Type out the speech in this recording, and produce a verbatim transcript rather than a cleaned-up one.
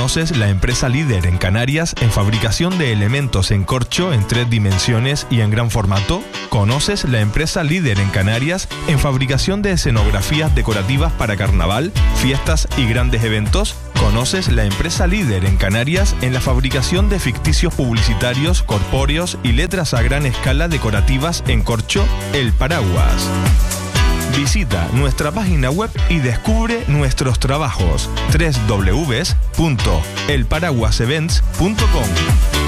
¿Conoces la empresa líder en Canarias en fabricación de elementos en corcho en tres dimensiones y en gran formato? ¿Conoces la empresa líder en Canarias en fabricación de escenografías decorativas para carnaval, fiestas y grandes eventos? ¿Conoces la empresa líder en Canarias en la fabricación de ficticios publicitarios, corpóreos y letras a gran escala decorativas en corcho? El Paraguas. Visita nuestra página web y descubre nuestros trabajos. doble u doble u doble u punto el paraguas events punto com